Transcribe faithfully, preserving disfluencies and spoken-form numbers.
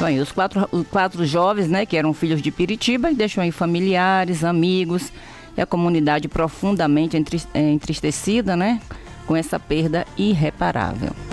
Então, aí, os quatro, os quatro jovens, né, que eram filhos de Piritiba, e deixam aí familiares, amigos e a comunidade profundamente entristecida, né, com essa perda irreparável.